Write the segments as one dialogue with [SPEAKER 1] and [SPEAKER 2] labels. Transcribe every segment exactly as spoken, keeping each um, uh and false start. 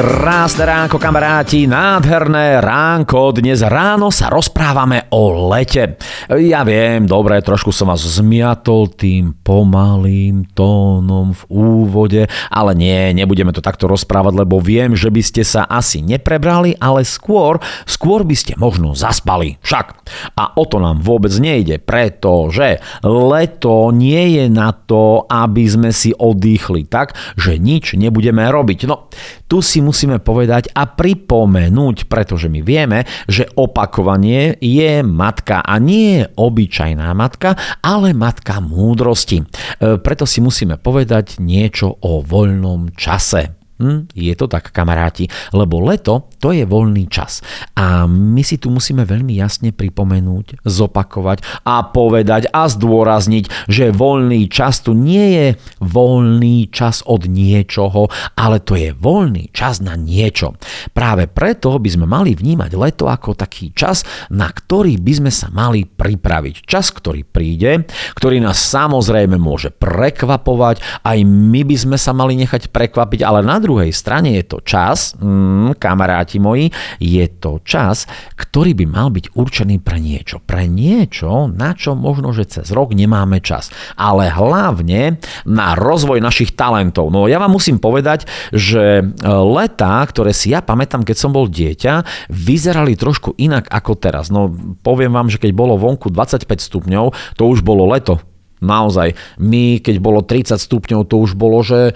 [SPEAKER 1] Krásne ránko, kamaráti, nádherné ránko. Dnes ráno sa rozprávame o lete. Ja viem, dobre, trošku som vás zmiatol tým pomalým tónom v úvode, ale nie, nebudeme to takto rozprávať, lebo viem, že by ste sa asi neprebrali, ale skôr, skôr by ste možno zaspali. Však. A o to nám vôbec nejde, pretože leto nie je na to, aby sme si oddychli tak, že nič nebudeme robiť. No, tu si musíme povedať a pripomenúť, pretože my vieme, že opakovanie je matka a nie je obyčajná matka, ale matka múdrosti. E, preto si musíme povedať niečo o voľnom čase. Hm, je to tak, kamaráti, lebo leto to je voľný čas a my si tu musíme veľmi jasne pripomenúť, zopakovať a povedať a zdôrazniť, že voľný čas tu nie je voľný čas od niečoho, ale to je voľný čas na niečo. Práve preto by sme mali vnímať leto ako taký čas, na ktorý by sme sa mali pripraviť. Čas, ktorý príde, ktorý nás samozrejme môže prekvapovať, aj my by sme sa mali nechať prekvapiť, ale na druhej strane je to čas, mm, kamaráti moji, je to čas, ktorý by mal byť určený pre niečo. Pre niečo, na čo možno, že cez rok nemáme čas. Ale hlavne na rozvoj našich talentov. No ja vám musím povedať, že letá, ktoré si ja pamätám, keď som bol dieťa, vyzerali trošku inak ako teraz. No poviem vám, že keď bolo vonku dvadsaťpäť stupňov, to už bolo leto. Naozaj, my keď bolo tridsať stupňov, to už bolo, že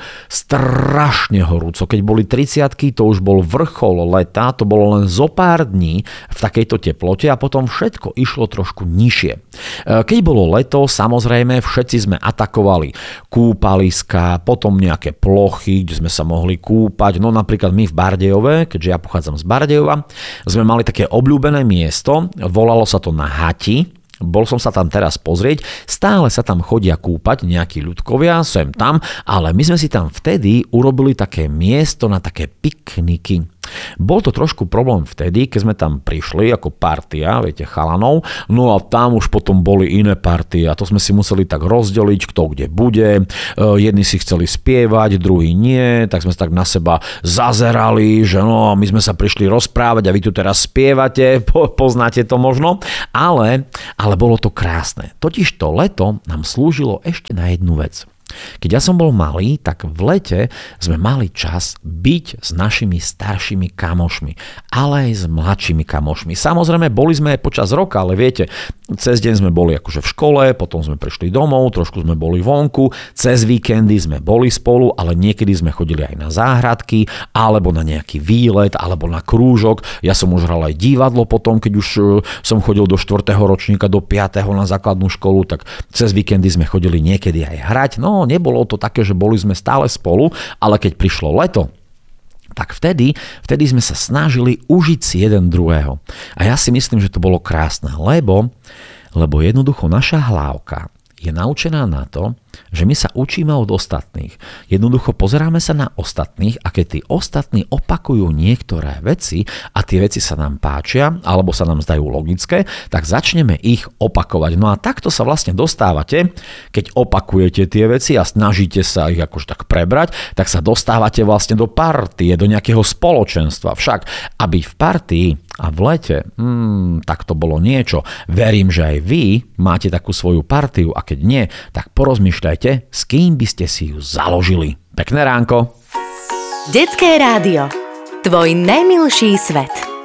[SPEAKER 1] strašne horúco. Keď boli tridsiatky, to už bol vrchol leta, to bolo len zo pár dní v takejto teplote a potom všetko išlo trošku nižšie. Keď bolo leto, samozrejme, všetci sme atakovali kúpaliska, potom nejaké plochy, kde sme sa mohli kúpať. No napríklad my v Bardejove, keďže ja pochádzam z Bardejova, sme mali také obľúbené miesto, volalo sa to Na Hati. Bol som sa tam teraz pozrieť, stále sa tam chodia kúpať nejakí ľudkovia, sem tam, ale my sme si tam vtedy urobili také miesto na také pikniky. Bol to trošku problém vtedy, keď sme tam prišli ako partia, viete, chalanov, no a tam už potom boli iné partie a to sme si museli tak rozdeliť, kto kde bude. Jedni si chceli spievať, druhí nie, tak sme sa tak na seba zazerali, že no, my sme sa prišli rozprávať a vy tu teraz spievate, po, poznáte to možno, ale, ale bolo to krásne. Totiž to leto nám slúžilo ešte na jednu vec. Keď ja som bol malý, tak v lete sme mali čas byť s našimi staršími kamošmi, ale aj s mladšími kamošmi. Samozrejme, boli sme aj počas roka, ale viete, cez deň sme boli akože v škole, potom sme prišli domov, trošku sme boli vonku, cez víkendy sme boli spolu, ale niekedy sme chodili aj na záhradky, alebo na nejaký výlet, alebo na krúžok. Ja som už hral aj divadlo potom, keď už som chodil do štvrtého ročníka, do piateho na základnú školu, tak cez víkendy sme chodili niekedy aj hrať. No, nebolo to také, že boli sme stále spolu, ale keď prišlo leto, tak vtedy, vtedy sme sa snažili užiť si jeden druhého. A ja si myslím, že to bolo krásne, lebo, lebo jednoducho naša hlávka je naučená na to, že my sa učíme od ostatných. Jednoducho pozeráme sa na ostatných a keď tí ostatní opakujú niektoré veci a tie veci sa nám páčia alebo sa nám zdajú logické, tak začneme ich opakovať. No a takto sa vlastne dostávate, keď opakujete tie veci a snažíte sa ich akože tak prebrať, tak sa dostávate vlastne do partie, do nejakého spoločenstva. Však, aby v partii a v lete, hmm, tak to bolo niečo. Verím, že aj vy máte takú svoju partiu a keď nie, tak porozmýšľajte, s kým by ste si ju založili. Pekné ránko.
[SPEAKER 2] Detské rádio. Tvoj najmilší svet.